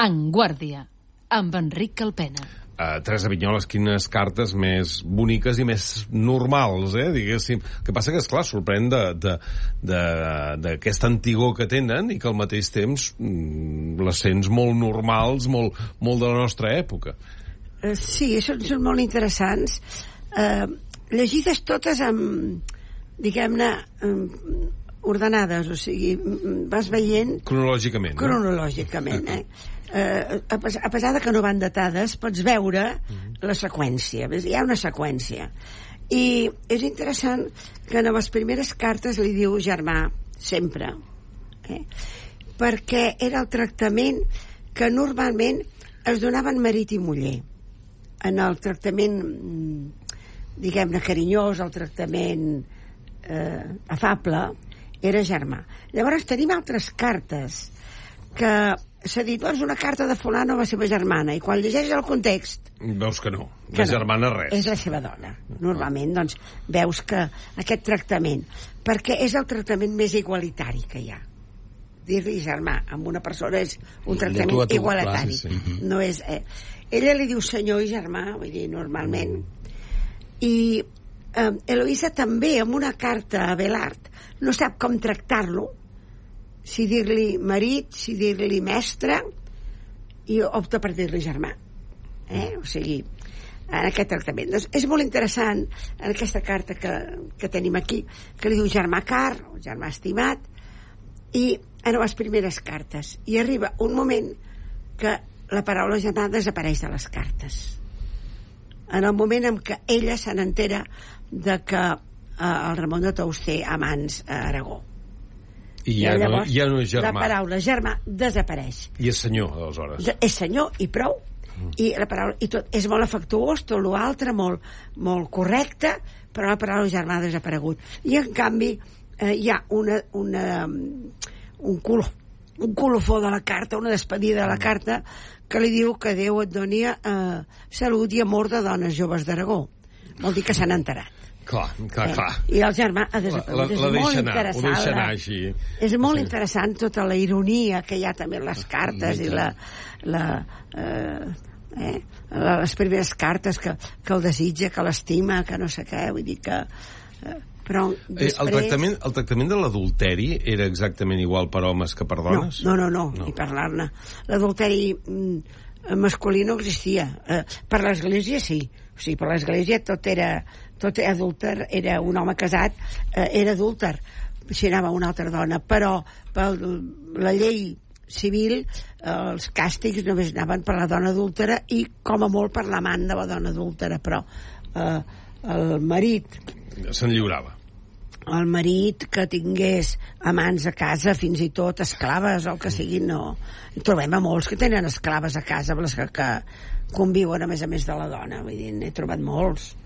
En Guàrdia, amb Enric Calpena. Teresa Vinyoles, quines cartes més boniques i més normals, diguéssim. El que passa que, esclar, sorprèn d'aquesta antigor que tenen i que al mateix temps les sents molt normals, molt de la nostra època. Sí, són molt interessants. Llegides totes amb, diguem-ne, ordenades, o sigui, vas veient... Cronològicament. Cronològicament, a pesar de que no van datades, pots veure la seqüència. Hi ha una seqüència. I és interessant que en les primeres cartes li diu germà, sempre. Perquè era el tractament que normalment es donaven marit i muller. En el tractament, diguem-ne, carinyós, el tractament afable, era germà. Llavors tenim altres cartes que s'ha dit, és una carta de fulano a la seva germana, i quan llegeixes el context veus que no, la germana res, és la seva dona. Normalment doncs veus que aquest tractament, perquè és el tractament més igualitari que hi ha. Dir-li germà amb una persona és un tractament igualitari, clar, sí. No és, ella li diu senyor i germà, vull dir, normalment. I Eloïsa també, amb una carta a Abelard, no sap com tractar-lo, si dir-li marit, si dir-li mestre, i opta per dir-li germà. O sigui, en aquest tractament. Doncs és molt interessant, en aquesta carta que tenim aquí, que li diu germà car, o germà estimat, i en les primeres cartes. I arriba un moment que la paraula germà desapareix de les cartes. En el moment en què ella se n'entera de que el Ramon de Tous té amants a Aragó. I ja no és germà. La paraula germà desapareix. I és senyor, aleshores. És senyor i prou. I la paraula, i tot és molt afectuós, tot l'altre molt correcte, però la paraula germà ha desaparegut. I en canvi hi ha un colofó de la carta, una despedida de la carta, que li diu que Déu et doni salut i amor de dones joves d'Aragó. Vol dir que s'han enterat. Clar. I el germà ha desaparegut. La deixa anar així. És molt interessant tota la ironia que hi ha també en les cartes i les primeres cartes que el desitja, que l'estima, que no sé què, vull dir que... Però després... El tractament de l'adulteri era exactament igual per homes que per dones? No, ni parlar-ne. L'adulteri masculí no existia. Per l'Església sí. O sigui, per l'Església tot adúlter, era un home casat, era adúlter, si anava una altra dona, però per la llei civil els càstigs només anaven per la dona adúltera i com a molt per l'amant de la dona adúltera, però el marit se'n lliurava. El marit que tingués amants a casa, fins i tot esclaves o el que sigui, no. Trobem a molts que tenen esclaves a casa amb les que conviuen a més de la dona, vull dir, n'he trobat molts.